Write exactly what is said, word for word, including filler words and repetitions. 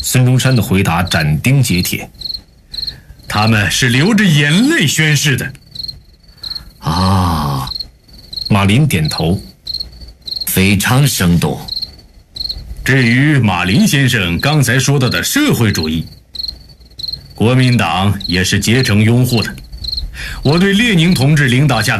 孙中山的回答斩钉截铁： 他们是流着眼泪宣誓的。 啊， 马林点头， 非常生动。 至于马林先生刚才说到的社会主义，国民党也是竭诚拥护的。我对列宁同志领导下的